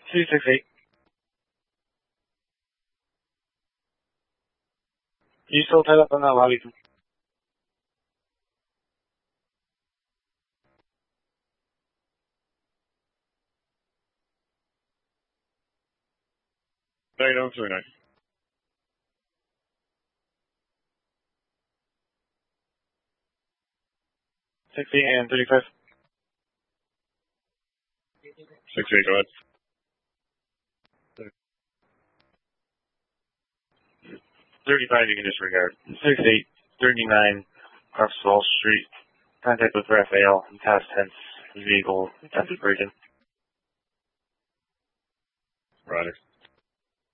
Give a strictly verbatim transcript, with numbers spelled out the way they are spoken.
two six eight. You still tied up on that lobby? nine oh two nine. sixty and thirty-five. sixty-eight, go ahead. thirty-five, you can disregard. six eight, thirty-nine, across Wall Street. Contact with Raphael in past tense. Vehicle attempted break-in. Roger.